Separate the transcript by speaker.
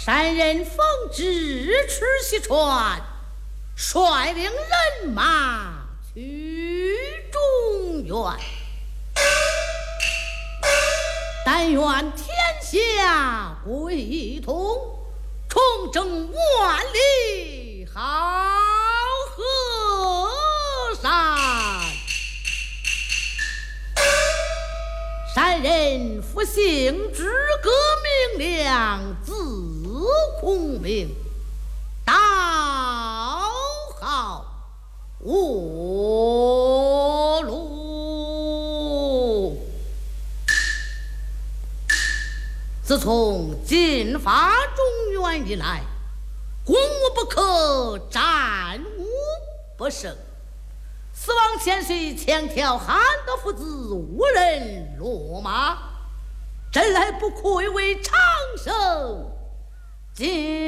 Speaker 1: 山人奉旨持西川，率领人马去中原，但愿天下归同，重整万里好河山。山人复兴之革命量，自孔明，道号我路。自从进发中原以来，攻无不克，战无不胜，死亡千岁千条，汉德父子无人落马，真来不愧为长生。今